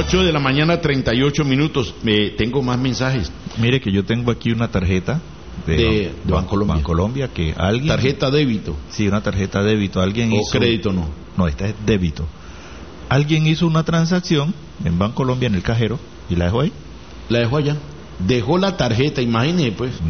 8 de la mañana, 38 minutos. Tengo más mensajes. Mire que yo tengo aquí una tarjeta de Bancolombia. Bancolombia que alguien... Tarjeta débito. Sí, una tarjeta débito. Alguien hizo... crédito no. No, esta es débito. Alguien hizo una transacción en Bancolombia en el cajero y la dejó ahí. La dejó allá. Dejó la tarjeta, imagínese pues.